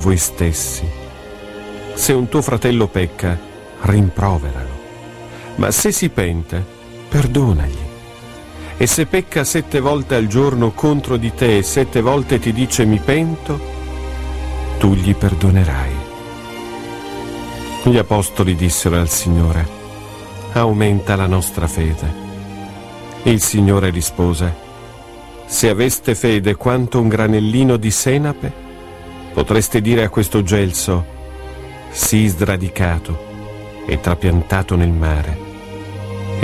voi stessi. Se un tuo fratello pecca, rimproveralo, ma se si pente, perdonagli. E se pecca 7 volte al giorno contro di te e 7 volte ti dice mi pento, tu gli perdonerai. Gli apostoli dissero al Signore: aumenta la nostra fede. Il Signore rispose: se aveste fede quanto un granellino di senape, potreste dire a questo gelso: sii sradicato e trapiantato nel mare,